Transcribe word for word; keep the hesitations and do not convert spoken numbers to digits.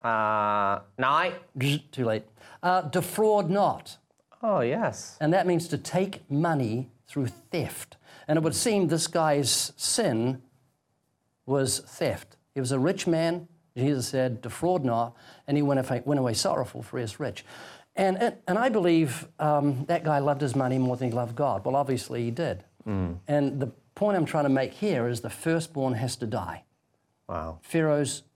Uh, nói. Too late. Uh, defraud not. Oh, yes. And that means to take money through theft. And it would seem this guy's sin was theft. He was a rich man. Jesus said, defraud not. And he went away, went away sorrowful, for he is rich. And, and, and I believe um, that guy loved his money more than he loved God. Well, obviously he did. Mm. And the point I'm trying to make here is the firstborn has to die. Wow. Pharaoh's